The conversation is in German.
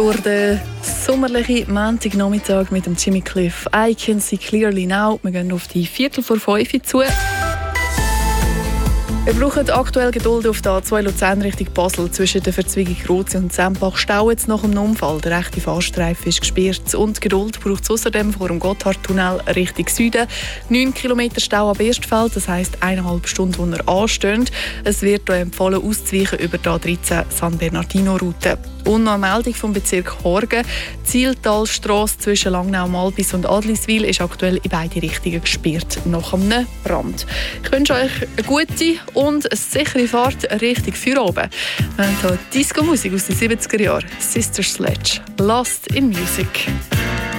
Durch den sommerlichen Montagnachmittag mit dem Jimmy Cliff. I can see clearly now. Wir gehen auf die 4:45 zu. Wir brauchen aktuell Geduld auf der A2 Luzern Richtung Basel. Zwischen der Verzweigung Rozi und Sempach staut es nach dem Unfall. Der rechte Fahrstreifen ist gesperrt. Und Geduld braucht es außerdem vor dem Gotthardtunnel Richtung Süden. 9 Kilometer Stau ab Erstfeld, das heisst 1,5 Stunden, die er ansteht. Es wird hier empfohlen, auszuweichen über die A13 San Bernardino-Route. Und noch eine Meldung vom Bezirk Horgen. Die Zieltalstrasse zwischen Langnau, Malbis und Adliswil ist aktuell in beide Richtungen gesperrt nach einem Brand. Ich wünsche euch eine gute und eine sichere Fahrt Richtung Feierabend. Wir haben hier Disco-Musik aus den 70er Jahren. Sister Sledge, Lost in Music.